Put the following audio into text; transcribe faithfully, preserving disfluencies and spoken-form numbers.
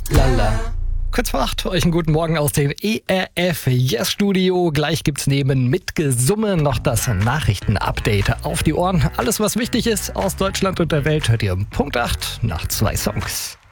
Lala. Kurz vor acht, euch einen guten Morgen aus dem E R F Yes Studio. Gleich gibt's neben Mitgesumme noch das Nachrichten-Update auf die Ohren. Alles, was wichtig ist aus Deutschland und der Welt, hört ihr um Punkt acht nach zwei Songs.